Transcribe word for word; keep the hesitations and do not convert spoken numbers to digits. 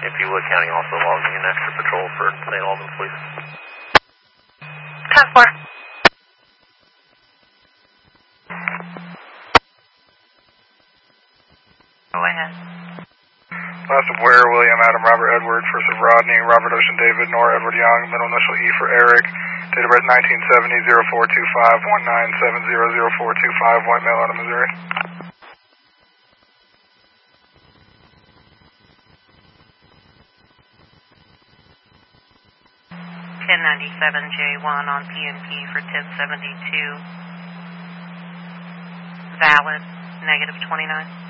If you would, County also logging an extra patrol for Saint Albans, please. ten four. Go ahead. Last of Ware, William, Adam, Robert, Edward, first of Rodney, Robert, Ocean, David, Nora, Edward, Young, middle initial E for Eric, date of birth nineteen seventy, zero four two five, one nine seven zero zero four two five, white male out of Missouri. ten ninety-seven J one on P M P for ten seventy-two. Valid, negative twenty-nine.